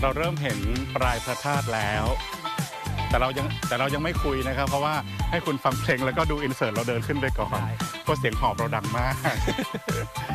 เราเริ่มเห็นปลายพระธาตุแล้ว แต่เรายังไม่คุยนะครับเพราะว่าให้คุณฟังเพลงแล้วก็ดูอินเสิร์ตเราเดินขึ้นไปก่อนเพราะเสียงหอบเราดังมาก